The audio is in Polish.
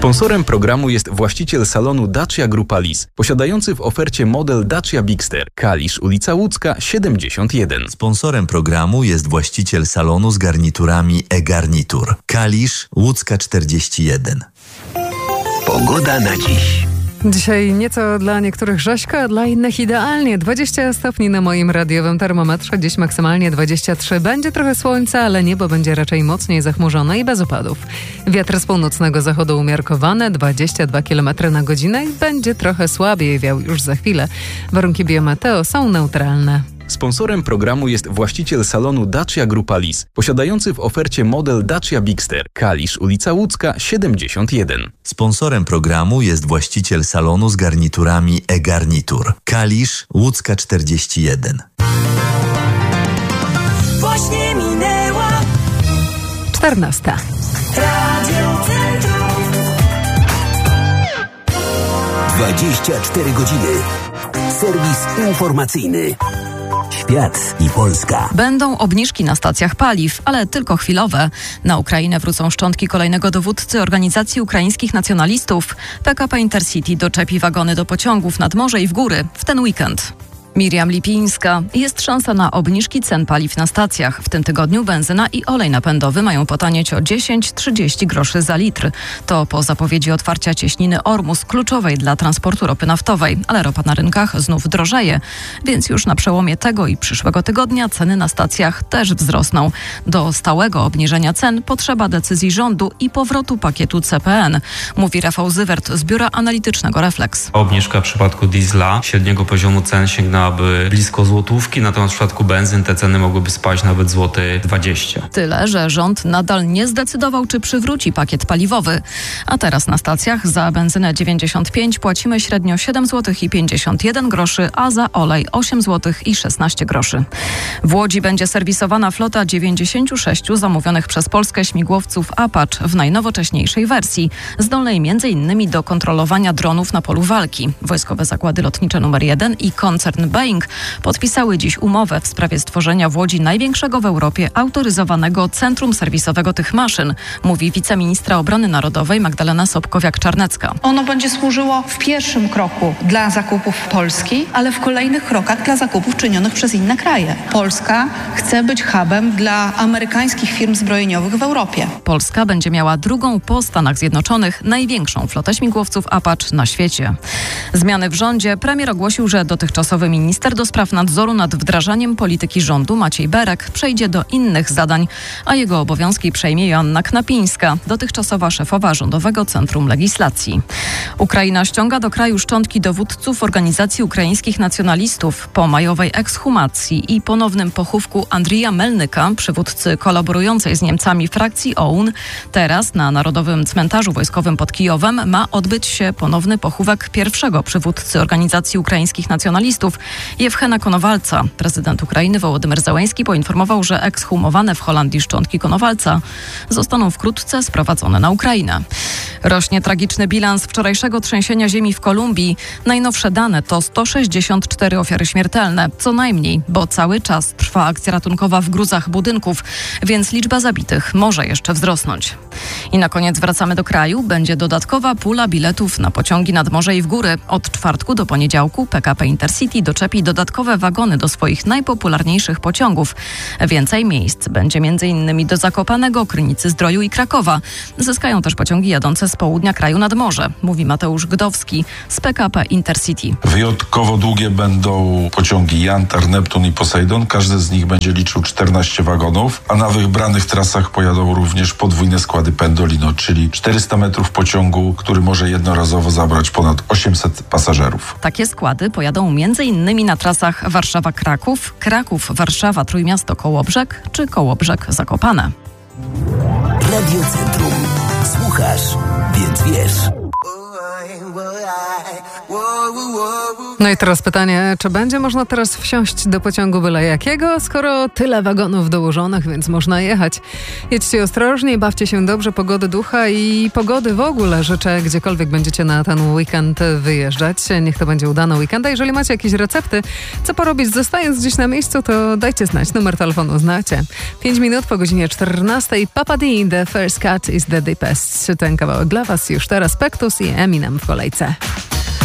Sponsorem programu jest właściciel salonu Dacia Grupa Lis, posiadający w ofercie model Dacia Bigster, Kalisz, ulica Łódzka, 71. Sponsorem programu jest właściciel salonu z garniturami e-Garnitur, Kalisz, Łódzka, 41. Pogoda na dziś. Dzisiaj nieco dla niektórych rzeźko, a dla innych idealnie. 20 stopni na moim radiowym termometrze, dziś maksymalnie 23. Będzie trochę słońca, ale niebo będzie raczej mocniej zachmurzone i bez opadów. Wiatr z północnego zachodu umiarkowany, 22 km na godzinę i będzie trochę słabiej wiał już za chwilę. Warunki biometeo są neutralne. Sponsorem programu jest właściciel salonu Dacia Grupa Lis, posiadający w ofercie model Dacia Bigster, Kalisz, ulica Łódzka, 71. Sponsorem programu jest właściciel salonu z garniturami e-Garnitur, Kalisz, Łódzka, 41. Właśnie minęła 14. Radio Centrum. 24 godziny. Serwis informacyjny. Świat i Polska. Będą obniżki na stacjach paliw, ale tylko chwilowe. Na Ukrainę wrócą szczątki kolejnego dowódcy organizacji ukraińskich nacjonalistów. PKP Intercity doczepi wagony do pociągów nad morze i w góry w ten weekend. Miriam Lipińska. Jest szansa na obniżki cen paliw na stacjach. W tym tygodniu benzyna i olej napędowy mają potanieć o 10-30 groszy za litr. To po zapowiedzi otwarcia cieśniny Ormus, kluczowej dla transportu ropy naftowej. Ale ropa na rynkach znów drożeje, więc już na przełomie tego i przyszłego tygodnia ceny na stacjach też wzrosną. Do stałego obniżenia cen potrzeba decyzji rządu i powrotu pakietu CPN, mówi Rafał Zywert z biura analitycznego Reflex. Obniżka w przypadku diesla średniego poziomu cen sięgnęłaby blisko złotówki, natomiast w przypadku benzyn te ceny mogłyby spaść nawet złoty 20. Tyle, że rząd nadal nie zdecydował, czy przywróci pakiet paliwowy. A teraz na stacjach za benzynę 95 płacimy średnio 7,51 zł, a za olej 8,16 zł. W Łodzi będzie serwisowana flota 96 zamówionych przez Polskę śmigłowców Apache w najnowocześniejszej wersji, zdolnej m.in. do kontrolowania dronów na polu walki. Wojskowe Zakłady Lotnicze nr 1 i koncern Boeing podpisały dziś umowę w sprawie stworzenia w Łodzi największego w Europie autoryzowanego centrum serwisowego tych maszyn, mówi wiceministra obrony narodowej Magdalena Sobkowiak-Czarnecka. Ono będzie służyło w pierwszym kroku dla zakupów Polski, ale w kolejnych krokach dla zakupów czynionych przez inne kraje. Polska chce być hubem dla amerykańskich firm zbrojeniowych w Europie. Polska będzie miała drugą po Stanach Zjednoczonych największą flotę śmigłowców Apache na świecie. Zmiany w rządzie. Premier ogłosił, że dotychczasowy minister do spraw nadzoru nad wdrażaniem polityki rządu Maciej Berek przejdzie do innych zadań, a jego obowiązki przejmie Joanna Knapińska, dotychczasowa szefowa Rządowego Centrum Legislacji. Ukraina ściąga do kraju szczątki dowódców organizacji ukraińskich nacjonalistów po majowej ekshumacji i ponownym pochówku Andrija Melnyka, przywódcy kolaborującej z Niemcami frakcji OUN. Teraz na Narodowym Cmentarzu Wojskowym pod Kijowem ma odbyć się ponowny pochówek pierwszego przywódcy organizacji ukraińskich nacjonalistów, Jewchena Konowalca. Prezydent Ukrainy Wołodymyr Zełenski poinformował, że ekshumowane w Holandii szczątki Konowalca zostaną wkrótce sprowadzone na Ukrainę. Rośnie tragiczny bilans wczorajszego trzęsienia ziemi w Kolumbii. Najnowsze dane to 164 ofiary śmiertelne, co najmniej, bo cały czas trwa akcja ratunkowa w gruzach budynków, więc liczba zabitych może jeszcze wzrosnąć. I na koniec wracamy do kraju. Będzie dodatkowa pula biletów na pociągi nad morze i w góry. Od czwartku do poniedziałku PKP Intercity doczepi dodatkowe wagony do swoich najpopularniejszych pociągów. Więcej miejsc będzie m.in. do Zakopanego, Krynicy-Zdroju i Krakowa. Zyskają też pociągi jadące z południa kraju nad morze, mówi Mateusz Gdowski z PKP Intercity. Wyjątkowo długie będą pociągi Jantar, Neptun i Poseidon. Każdy z nich będzie liczył 14 wagonów, a na wybranych trasach pojadą również podwójne składy Pendolino, czyli 400 metrów pociągu, który może jednorazowo zabrać ponad 800 pasażerów. Takie składy pojadą m.in. na trasach Warszawa-Kraków, Kraków-Warszawa-Trójmiasto-Kołobrzeg czy Kołobrzeg-Zakopane. Radio Centrum. Słuchasz, więc wiesz. No i teraz pytanie, czy będzie można teraz wsiąść do pociągu byle jakiego, skoro tyle wagonów dołożonych, więc można jechać. Jedźcie ostrożnie, bawcie się dobrze, pogody ducha i pogody w ogóle życzę, gdziekolwiek będziecie na ten weekend wyjeżdżać. Niech to będzie udany weekend. A jeżeli macie jakieś recepty, co porobić zostając gdzieś na miejscu, to dajcie znać. Numer telefonu znacie. 5 minut po godzinie 14. Papa D, The First Cut is the Deepest. Ten kawałek dla Was już teraz. Pektus i Eminem w kolejce.